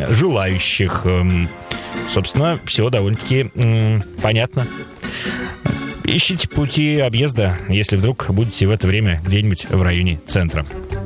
желающих. Собственно, все довольно-таки понятно. Ищите пути объезда, если вдруг будете в это время где-нибудь в районе центра.